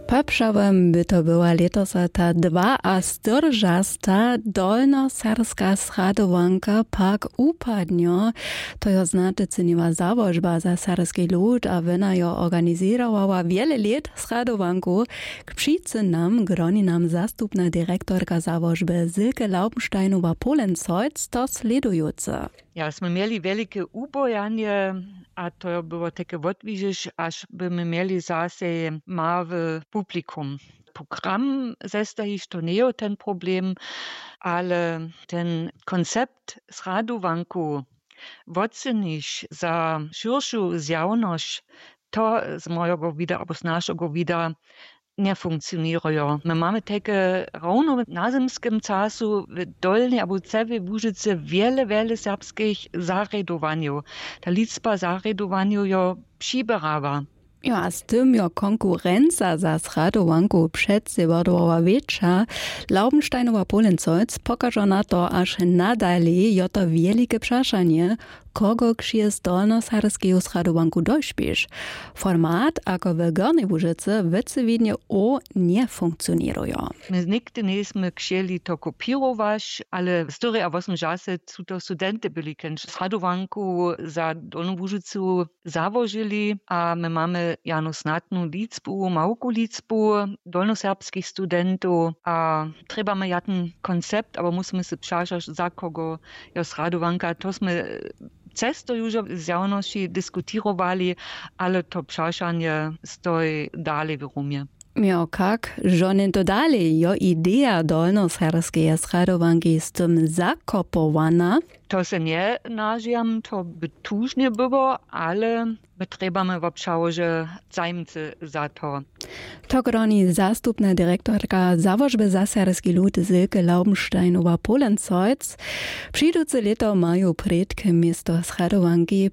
Poprzałem by to była letosa ta 42. dolnoserska schradowanka pak upadnio. To jo znaczy cyniła założba za serski lud, a wena jo organizowała wiele lat schradowanku. K przycynam groni nam zastupna dyrektorka założby Silke Laubensteinowa-Polenzoic to sledujące. Ja, jsme mieli velike ubojanje, a to było takie odwižiš, aż byśmy mieli zase mały publikum. Program zestajiš to nie ten problem, ale ten koncept schradowanku oceniš za širšu zjavność, to z mojego vida, albo z naszego vida nie funkcjonują. My mamy takie równo na zimskim czasu w Dolnej albo całej Łużycy wiele serbskich zaredowaniów. Ta liczba zaredowaniów jo przybierała. Ja, a z tym jo konkurencja za schradowanku przedsiewodowała większa. Laubensteinowa-Polenzoic pokaże na to, aż nadali jo to wielkie przeszanie, kogo ksie z dolnoserskiego schradowanku dośpisz. Format, ako w Gornej Łużycy, wycywidnie nie funkcjonują. My nigdy nie jsme chcieli to kopiować, ale w 4 a 8 czasy są to studenty byli, którzy schradowanku za Dolną Łużycu założyli, a my mamy jano snadną liczbę, małku liczbę dolnoserbskich studentów, a trzeba mamy jeden koncept, ale musimy się przeszać, za kogo jest schradowanka, to jsme cesto już z javnosti diskutirowali, ale to przeszanie stoi dalej w rumie. Ja, kak, żonen to dalej, jo idea dolnoserskie schradowanki z tym zakopowana. To se nie nažiam, to by tužne było, ale my trebamy w obszarze zajmcy za to. To groni zastupna dyrektorka założby za serski lud Silke Laubensteinowa-Polenzoic. Przyjduce leto mają predke miesto schradowanki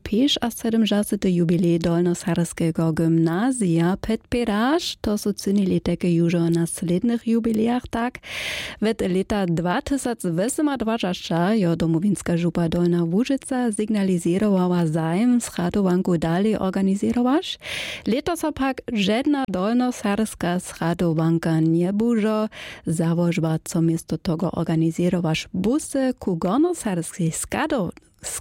75. jubilej dolnoserskiego gimnazja Petperaż. To są cynili takie już o naslednych jubilejach, tak. Wet leta 2028 jo domowinska župa Dolna Łużyca signalizowała zajem schradowanku dalej organizować. Letos pak żadna dolnoserska schradowanka nie będzie. Założba, co miesto tego organizować busy ku gornoserskiej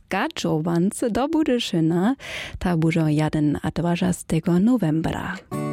skaczowance do Budyszyna. Ta będzie 1 a 20 novembra.